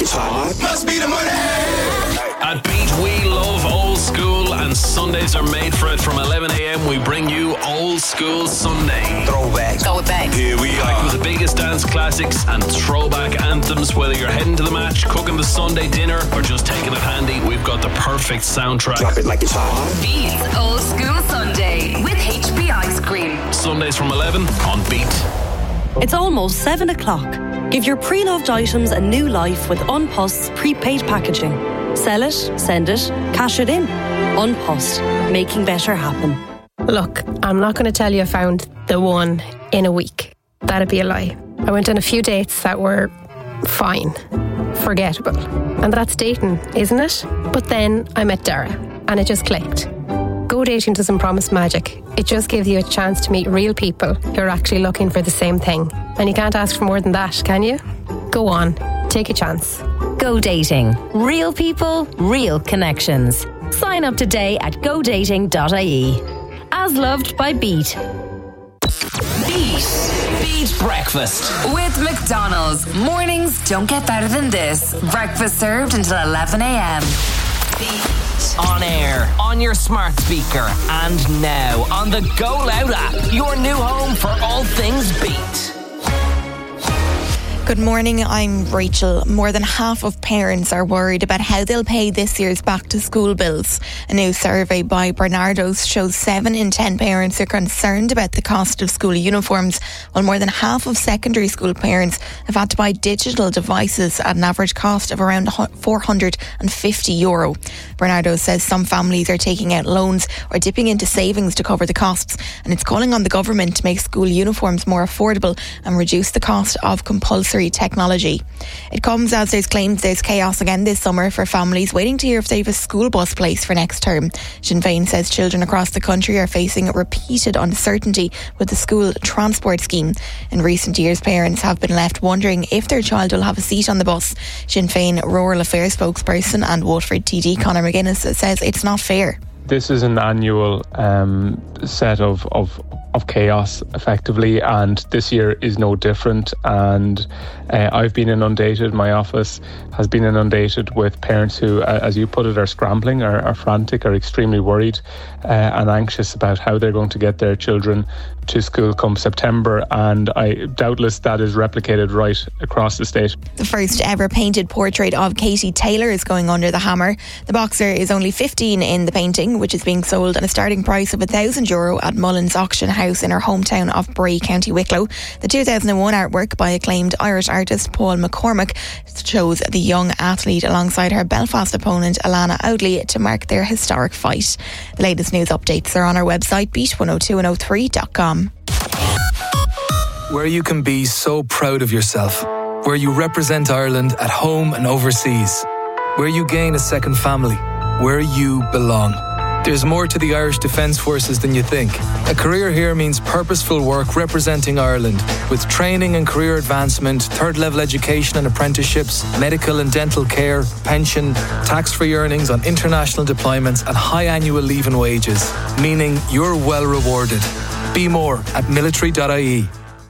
it's hot. Must be the money. At Beat, we love old school, and Sundays are made for it. From 11 a.m, we bring you Old School Sunday. Throwback. Throw it back. Here we are. With the biggest dance classics and throwback anthems. Whether you're heading to the match, cooking the Sunday dinner, or just taking it handy, we've got the perfect soundtrack. Drop it like it's hot. Beat's Old School Sunday with HP Ice Cream. Sundays from 11 on Beat. It's almost 7 o'clock. Give your pre-loved items a new life with Unpost's prepaid packaging. Sell it, send it, cash it in. Unpost, making better happen. Look, I'm not going to tell you I found the one in a week. That'd be a lie. I went on a few dates that were fine, forgettable. And that's dating, isn't it? But then I met Dara and it just clicked. Go dating doesn't promise magic. It just gives you a chance to meet real people who are actually looking for the same thing. And you can't ask for more than that, can you? Go on, take a chance. Go dating. Real people, real connections. Sign up today at godating.ie. As loved by Beat. Beat Breakfast. With McDonald's. Mornings don't get better than this. Breakfast served until 11 a.m. Beat. On air, on your smart speaker, and now on the Go Loud app. Your new home for all things Beat. Good morning, I'm Rachel. More than half of parents are worried about how they'll pay this year's back-to-school bills. A new survey by Bernardo's shows 7 in 10 parents are concerned about the cost of school uniforms, while more than half of secondary school parents have had to buy digital devices at an average cost of around €450. Bernardo says some families are taking out loans or dipping into savings to cover the costs, and it's calling on the government to make school uniforms more affordable and reduce the cost of compulsory technology. It comes as there's claims there's chaos again this summer for families waiting to hear if they have a school bus place for next term. Sinn Féin says children across the country are facing repeated uncertainty with the school transport scheme. In recent years, parents have been left wondering if their child will have a seat on the bus. Sinn Féin Rural Affairs spokesperson and Waterford TD Conor McGuinness says it's not fair. This is an annual set of chaos, effectively, and this year is no different. And I've been inundated, my office has been inundated with parents who, as you put it, are scrambling, are frantic, are extremely worried and anxious about how they're going to get their children to school come September, and doubtless that is replicated right across the state. The first ever painted portrait of Katie Taylor is going under the hammer. The boxer is only 15 in the painting, which is being sold at a starting price of €1,000 at Mullins Auction House in her hometown of Bray, County Wicklow. The 2001 artwork by acclaimed Irish artist Paul McCormack shows the young athlete alongside her Belfast opponent Alana Audley to mark their historic fight. The latest news updates are on our website beat102103.com. Where you can be so proud of yourself, where you represent Ireland at home and overseas, where you gain a second family, where you belong. There's more to the Irish Defence Forces than you think. A career here means purposeful work representing Ireland, with training and career advancement, third-level education and apprenticeships, medical and dental care, pension, tax-free earnings on international deployments and high annual leave and wages, meaning you're well rewarded. Be more at military.ie.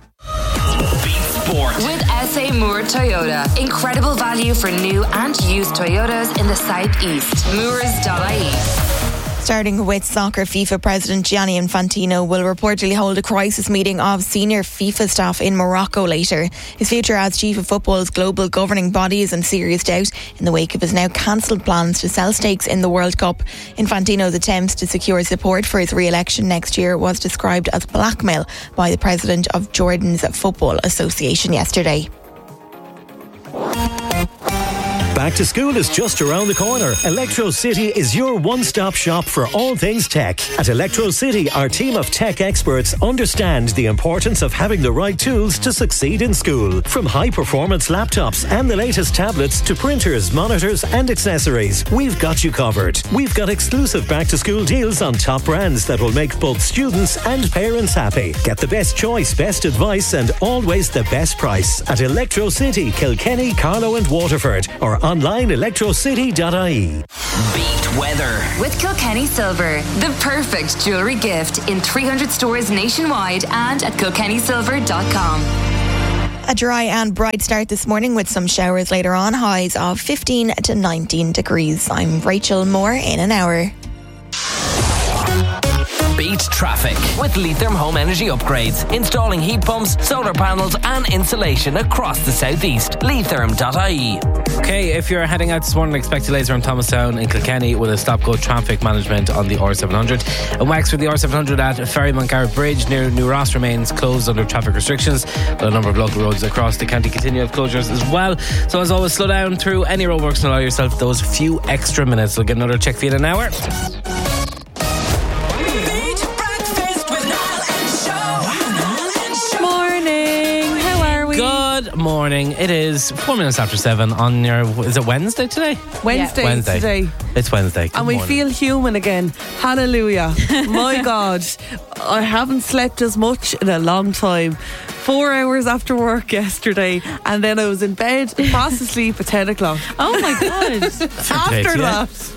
With SA Moore Toyota. Incredible value for new and used Toyotas in the southeast. Moors.ie. Starting with soccer, FIFA President Gianni Infantino will reportedly hold a crisis meeting of senior FIFA staff in Morocco later. His future as chief of football's global governing body is in serious doubt in the wake of his now cancelled plans to sell stakes in the World Cup. Infantino's attempts to secure support for his re-election next year was described as blackmail by the president of Jordan's Football Association yesterday. Back to school is just around the corner. Electro City is your one-stop shop for all things tech. At Electro City, our team of tech experts understand the importance of having the right tools to succeed in school. From high-performance laptops and the latest tablets to printers, monitors and accessories, we've got you covered. We've got exclusive back-to-school deals on top brands that will make both students and parents happy. Get the best choice, best advice and always the best price at Electro City, Kilkenny, Carlow and Waterford, or online electrocity.ie. Beat weather. With Kilkenny Silver, the perfect jewellery gift in 300 stores nationwide and at kilkennysilver.com. A dry and bright start this morning with some showers later on, highs of 15 to 19 degrees. I'm Rachel Moore in an hour. Beat traffic with Leitrim Home Energy Upgrades. Installing heat pumps, solar panels and insulation across the southeast. Leitrim.ie. Okay, if you're heading out this morning, expect delays around Thomastown and Kilkenny with a stop-go traffic management on the R700. And Wexford, the R700 at Ferryman Garrett Bridge near New Ross remains closed under traffic restrictions. But a number of local roads across the county continue to have closures as well. So as always, slow down through any roadworks and allow yourself those few extra minutes. We'll get another check for you in an hour. Good morning. It is 4 minutes after 7 on your... Is it Wednesday today? Wednesday today. It's Wednesday. Good and we morning. feel human again. Hallelujah. My God. I haven't slept as much in a long time. 4 hours after work yesterday, and then I was in bed, fast asleep at 10 o'clock. Oh my God. After that.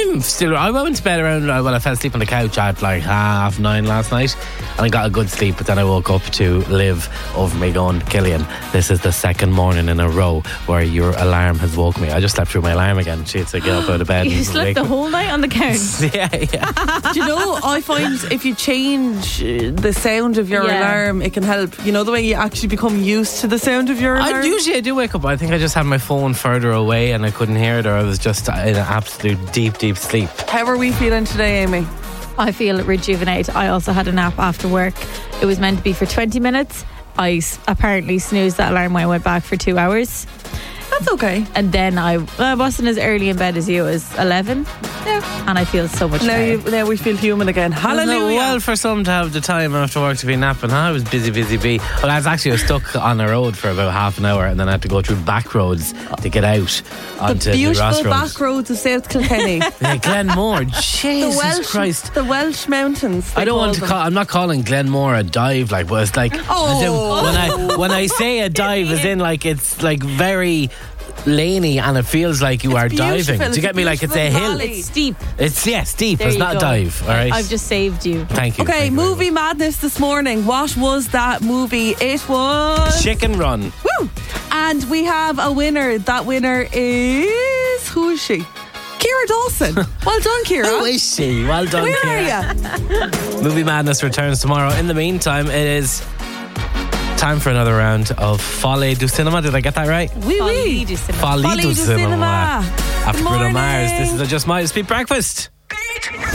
I went to bed around, I fell asleep on the couch at like 9:30 last night, and I got a good sleep, but then I woke up to Liv over me going, Killian, this is the second morning in a row where your alarm has woke me. I just slept through my alarm again. She had to get up out of bed. You slept the whole night on the couch? Yeah. Do you know, I find if you change the sound of your alarm, it can help. You know, the way you actually become used to the sound of your alarm? Usually I do wake up. I think I just had my phone further away and I couldn't hear it, or I was just in an absolute deep sleep. How are we feeling today, Amy? I feel rejuvenated. I also had a nap after work. It was meant to be for 20 minutes. I apparently snoozed that alarm when I went back for 2 hours. That's okay. And then I wasn't as early in bed as you. It was 11. Yeah. And I feel so much better. Now we feel human again. Hallelujah. Well, for some to have the time after work to be napping, I was busy bee. Well, I was stuck on a road for about half an hour, and then I had to go through back roads to get out onto the Ross beautiful Road. back roads of South Kilkenny. Glenmore, Jesus Christ. The Welsh mountains. I don't want to call. I'm not calling Glenmore a dive, like, but it's like as in, when I say a dive, as in like it's like very laney and it feels like you are diving. Do you get me? Like it's a hill. It's steep. It's steep. There It's you not go. a dive. All right. I've just saved you. Thank you. Okay, Thank you very movie madness this morning. What was that movie? It was Chicken Run. Woo! And we have a winner. That winner is, who is she? Ciara Dawson. Well done, Ciara. Who is she? Well done, Where Ciara. are you? Movie Madness returns tomorrow. In the meantime, it is time for another round of Folie du Cinema. Did I get that right? Oui, oui. Folie du Cinema. Folie du Cinema. After Good Bruno Mars, morning. this is a Just My Speed Breakfast.